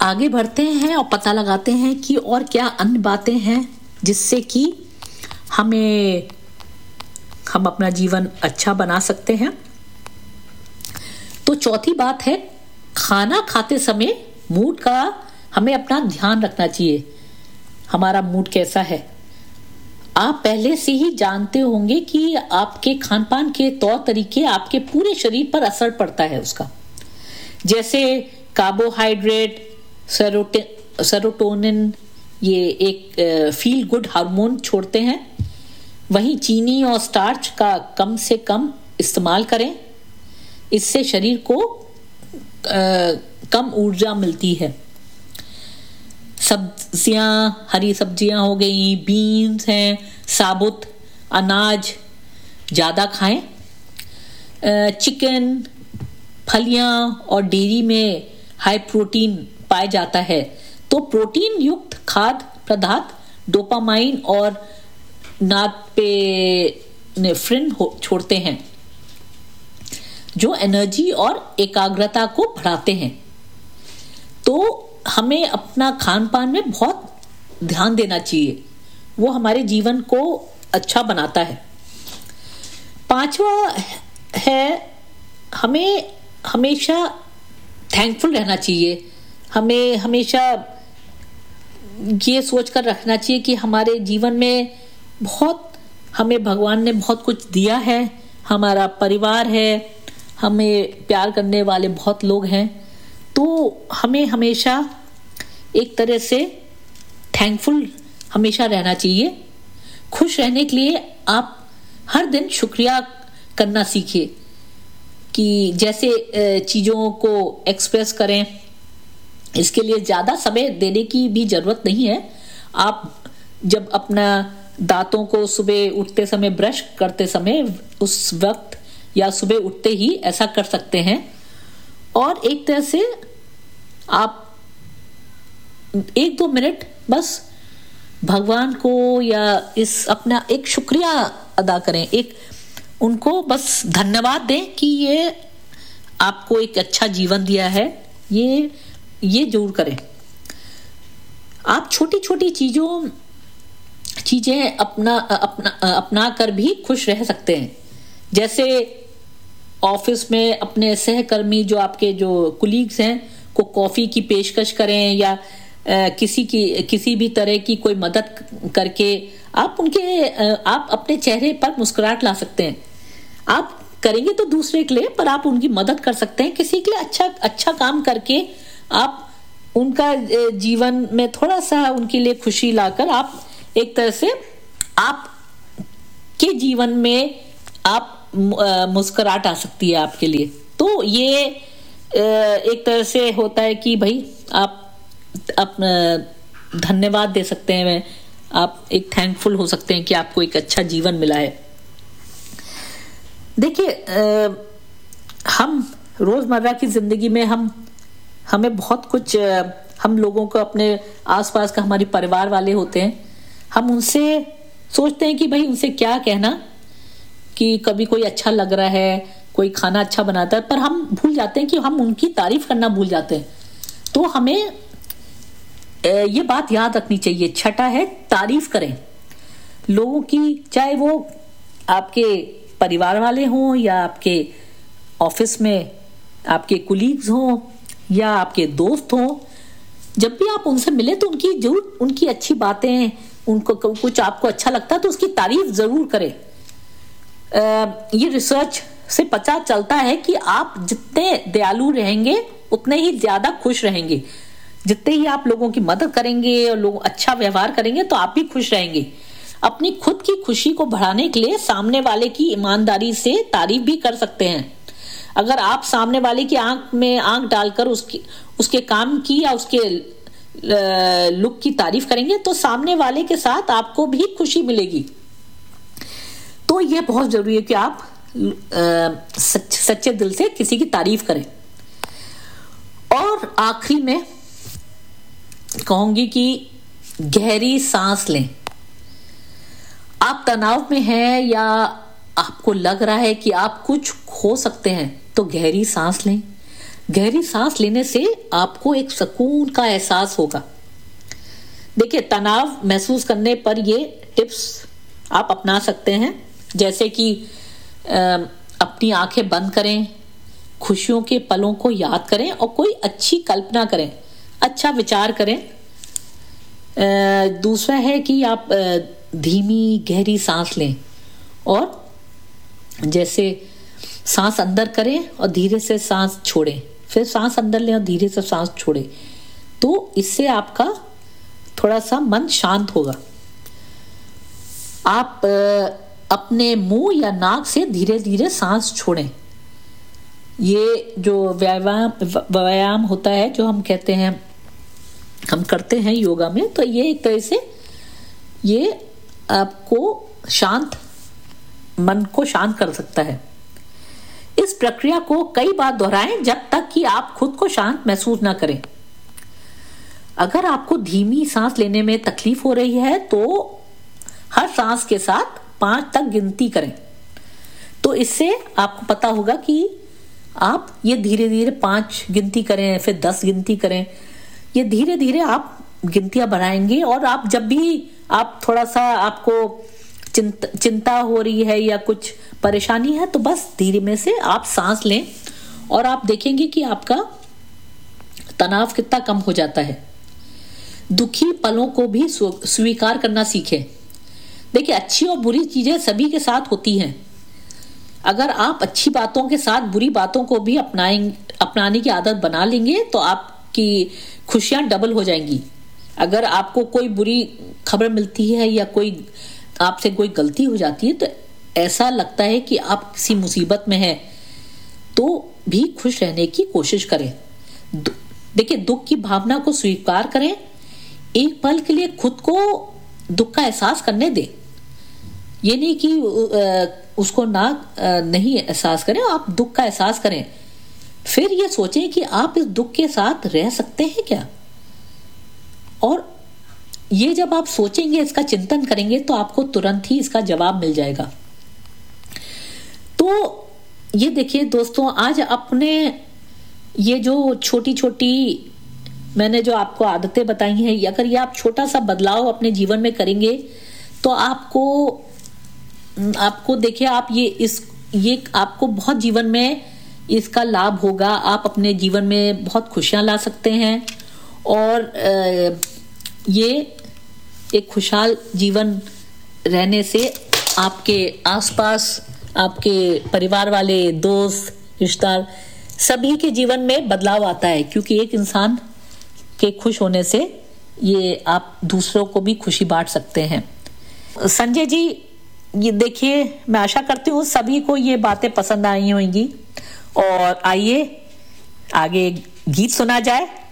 आगे बढ़ते हैं और पता लगाते हैं कि और क्या अन्य बातें हैं जिससे कि हम अपना जीवन अच्छा बना सकते हैं। तो चौथी बात है, खाना खाते समय मूड का हमें अपना ध्यान रखना चाहिए। हमारा मूड कैसा है, आप पहले से ही जानते होंगे कि आपके खान पान के तौर तरीके आपके पूरे शरीर पर असर पड़ता है उसका। जैसे कार्बोहाइड्रेट, सेरोटोनिन, ये एक फील गुड हार्मोन छोड़ते हैं। वहीं चीनी और स्टार्च का कम से कम इस्तेमाल करें, इससे शरीर को कम ऊर्जा मिलती है। सब्जियां, हरी सब्जियां हो गई, बीन्स हैं, साबुत अनाज ज़्यादा खाएं। चिकन, फलियां और डेयरी में हाई प्रोटीन पाया जाता है। तो प्रोटीन युक्त खाद्य पदार्थ डोपामाइन और नॉरपेनेफ्रिन छोड़ते हैं, जो एनर्जी और एकाग्रता को बढ़ाते हैं। तो हमें अपना खान पान में बहुत ध्यान देना चाहिए, वो हमारे जीवन को अच्छा बनाता है। पांचवा है, हमें हमेशा थैंकफुल रहना चाहिए। हमें हमेशा ये सोचकर रखना चाहिए कि हमारे जीवन में हमें भगवान ने बहुत कुछ दिया है। हमारा परिवार है, हमें प्यार करने वाले बहुत लोग हैं। तो हमें हमेशा एक तरह से थैंकफुल हमेशा रहना चाहिए। खुश रहने के लिए आप हर दिन शुक्रिया करना सीखिए, कि जैसे चीज़ों को एक्सप्रेस करें। इसके लिए ज़्यादा समय देने की भी ज़रूरत नहीं है। आप जब अपना दांतों को सुबह उठते समय ब्रश करते समय उस वक्त या सुबह उठते ही ऐसा कर सकते हैं। और एक तरह से आप 1-2 मिनट बस भगवान को या इस अपना एक शुक्रिया अदा करें, एक उनको बस धन्यवाद दें कि ये आपको एक अच्छा जीवन दिया है। ये जरूर करें। आप छोटी छोटी चीजें अपना कर भी खुश रह सकते हैं। जैसे ऑफिस में अपने सहकर्मी, जो आपके जो कुलीग्स हैं, को कॉफी की पेशकश करें, या किसी भी तरह की कोई मदद करके आप अपने चेहरे पर मुस्कुराहट ला सकते हैं। आप करेंगे तो दूसरे के लिए, पर आप उनकी मदद कर सकते हैं। किसी के लिए अच्छा काम करके आप उनका जीवन में थोड़ा सा उनके लिए खुशी लाकर आप एक तरह से आप के जीवन में आप मुस्कुराहट आ सकती है आपके लिए। तो ये एक तरह से होता है कि भाई आप धन्यवाद दे सकते हैं, आप एक थैंकफुल हो सकते हैं कि आपको एक अच्छा जीवन मिला है। देखिए, हम रोजमर्रा की जिंदगी में हमें बहुत कुछ, हम लोगों को अपने आसपास का हमारे परिवार वाले होते हैं, हम उनसे सोचते हैं कि भाई उनसे क्या कहना, कि कभी कोई अच्छा लग रहा है, कोई खाना अच्छा बनाता है, पर हम भूल जाते हैं कि हम उनकी तारीफ करना भूल जाते हैं। तो हमें ये बात याद रखनी चाहिए। छठा है, तारीफ करें लोगों की, चाहे वो आपके परिवार वाले हों या आपके ऑफिस में आपके कुलीग्स हों या आपके दोस्त हों। जब भी आप उनसे मिले तो उनकी अच्छी बातें, उनको कुछ आपको अच्छा लगता है तो उसकी तारीफ जरूर करें। ये रिसर्च से पता चलता है कि आप जितने दयालु रहेंगे उतने ही ज्यादा खुश रहेंगे। जितने ही आप लोगों की मदद करेंगे और लोग अच्छा व्यवहार करेंगे तो आप भी खुश रहेंगे। अपनी खुद की खुशी को बढ़ाने के लिए सामने वाले की ईमानदारी से तारीफ भी कर सकते हैं। अगर आप सामने वाले की आंख में आंख डालकर उसके काम की या उसके लुक की तारीफ करेंगे तो सामने वाले के साथ आपको भी खुशी मिलेगी। तो यह बहुत जरूरी है कि आप सच्चे दिल से किसी की तारीफ करें। और आखिरी में कहूंगी कि गहरी सांस लें। आप तनाव में हैं या आपको लग रहा है कि आप कुछ खो सकते हैं तो गहरी सांस लें, गहरी सांस लेने से आपको एक सुकून का एहसास होगा। देखिए, तनाव महसूस करने पर ये टिप्स आप अपना सकते हैं, जैसे कि अपनी आंखें बंद करें, खुशियों के पलों को याद करें और कोई अच्छी कल्पना करें, अच्छा विचार करें। दूसरा है कि आप धीमी गहरी सांस लें और जैसे सांस अंदर करें और धीरे से सांस छोड़ें, फिर सांस अंदर लें और धीरे से सांस छोड़ें। तो इससे आपका थोड़ा सा मन शांत होगा। आप अपने मुंह या नाक से धीरे धीरे सांस छोड़ें। ये जो व्यायाम होता है, जो हम कहते हैं, हम करते हैं योगा में, तो ये एक तरह से ये आपको मन को शांत कर सकता है। इस प्रक्रिया को कई बार दोहराएं जब तक कि आप खुद को शांत महसूस ना करें। अगर आपको धीमी सांस लेने में तकलीफ हो रही है तो हर सांस के साथ 5 तक गिनती करें। तो इससे आपको पता होगा कि आप ये धीरे धीरे 5 गिनती करें, फिर 10 गिनती करें। ये धीरे धीरे आप गिनतियां बढ़ाएंगे और आप जब भी आप थोड़ा सा आपको चिंता हो रही है या कुछ परेशानी है, तो बस धीरे में से आप सांस लें और आप देखेंगे कि आपका तनाव कितना कम हो जाता है। दुखी पलों को भी स्वीकार करना सीखें। देखिए, अच्छी और बुरी चीजें सभी के साथ होती हैं। अगर आप अच्छी बातों के साथ बुरी बातों को भी अपनाने की आदत बना लेंगे तो आपकी खुशियां डबल हो जाएंगी। अगर आपको कोई बुरी खबर मिलती है या कोई आपसे कोई गलती हो जाती है तो ऐसा लगता है कि आप किसी मुसीबत में हैं, तो भी खुश रहने की कोशिश करें। देखिए, दुख की भावना को स्वीकार करें। एक पल के लिए खुद को दुख का एहसास करने दें। ये नहीं कि उसको नहीं एहसास करें, आप दुख का एहसास करें। फिर ये सोचें कि आप इस दुख के साथ रह सकते हैं क्या। और ये जब आप सोचेंगे, इसका चिंतन करेंगे, तो आपको तुरंत ही इसका जवाब मिल जाएगा। तो ये देखिए दोस्तों, आज अपने ये जो छोटी छोटी मैंने जो आपको आदतें बताई हैं, अगर ये आप छोटा सा बदलाव अपने जीवन में करेंगे तो आपको देखिए, आप ये आपको बहुत जीवन में इसका लाभ होगा। आप अपने जीवन में बहुत खुशियां ला सकते हैं और ये एक खुशहाल जीवन रहने से आपके आसपास आपके परिवार वाले, दोस्त, रिश्तेदार सभी के जीवन में बदलाव आता है, क्योंकि एक इंसान के खुश होने से ये आप दूसरों को भी खुशी बांट सकते हैं। संजय जी, ये देखिए, मैं आशा करती हूँ सभी को ये बातें पसंद आई होंगी और आइए आगे गीत सुना जाए।